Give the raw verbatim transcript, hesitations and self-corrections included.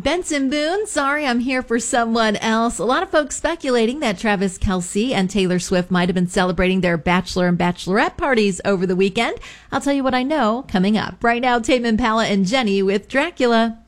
Benson Boone, sorry I'm here for someone else. A lot of folks speculating that Travis Kelce and Taylor Swift might have been celebrating their bachelor and bachelorette parties over the weekend. I'll tell you what I know coming up. Right now, Tame Impala and Jenny with Dracula.